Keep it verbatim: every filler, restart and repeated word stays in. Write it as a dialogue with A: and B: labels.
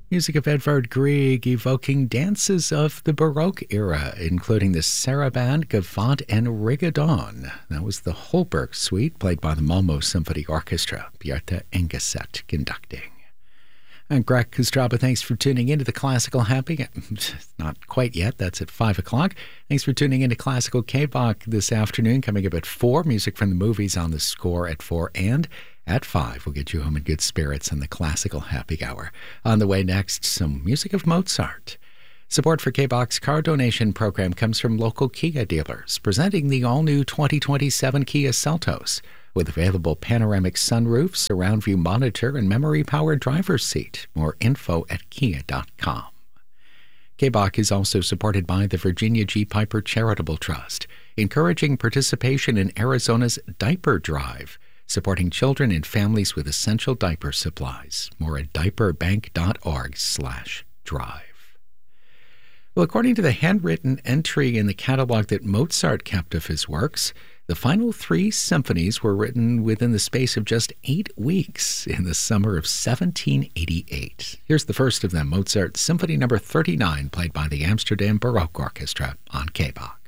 A: Music of Edvard Grieg evoking dances of the Baroque era, including the Sarabande, Gavotte, and Rigodon. That was the Holberg Suite, played by the Malmö Symphony Orchestra, Bjarte Engeset conducting. I'm Greg Kostraba. Thanks for tuning into the Classical Happy. Not quite yet. That's at five o'clock. Thanks for tuning into Classical K-Bach this afternoon. Coming up at four, music from the movies on the score at four, and at five, we'll get you home in good spirits in the Classical Happy Hour. On the way next, some music of Mozart. Support for K-Bach's car donation program comes from local Kia dealers, presenting the all-new twenty twenty-seven Kia Seltos, with available panoramic sunroof, surround view monitor, and memory-powered driver's seat. More info at kia dot com. K-Bach is also supported by the Virginia G. Piper Charitable Trust, encouraging participation in Arizona's Diaper Drive, supporting children and families with essential diaper supplies. More at diaperbank dot org slash drive. Well, according to the handwritten entry in the catalog that Mozart kept of his works, the final three symphonies were written within the space of just eight weeks in the summer of seventeen eighty-eight. Here's the first of them, Mozart Symphony number thirty-nine, played by the Amsterdam Baroque Orchestra on K-Bach.